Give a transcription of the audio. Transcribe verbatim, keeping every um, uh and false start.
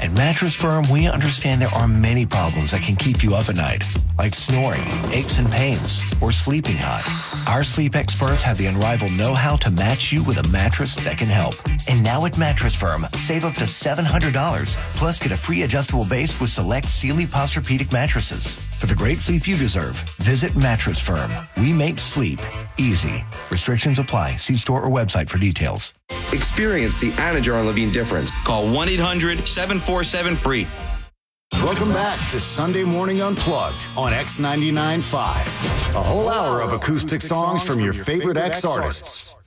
At Mattress Firm, we understand there are many problems that can keep you up at night, like snoring, aches and pains, or sleeping hot. Our sleep experts have the unrivaled know-how to match you with a mattress that can help. And now at Mattress Firm, save up to seven hundred dollars, plus get a free adjustable base with select Sealy Posturepedic mattresses. For the great sleep you deserve, visit Mattress Firm. We make sleep easy. Restrictions apply. See store or website for details. Experience the Anajar and Levine difference. Call one eight hundred seven four seven free. Welcome back to Sunday Morning Unplugged on X ninety-nine point five. A whole hour of acoustic songs from your favorite X artists.